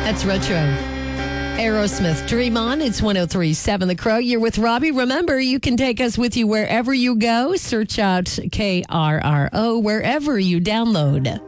That's retro. Aerosmith, Dream On. It's 103.7 The Crow. You're with Robbie. Remember, you can take us with you wherever you go. Search out KRRO wherever you download